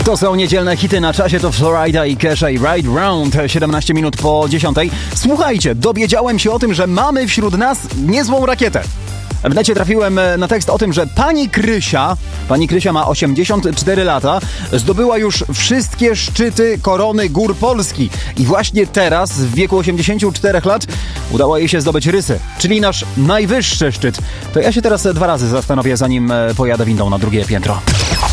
To są niedzielne hity na czasie, to Florida i Kesha i Ride Round, 17 minut po 10. Słuchajcie, dowiedziałem się o tym, że mamy wśród nas niezłą rakietę. W necie trafiłem na tekst o tym, że pani Krysia ma 84 lata, zdobyła już wszystkie szczyty korony gór Polski. I właśnie teraz, w wieku 84 lat, udało jej się zdobyć Rysy, czyli nasz najwyższy szczyt. To ja się teraz 2 razy zastanowię, zanim pojadę windą na drugie piętro.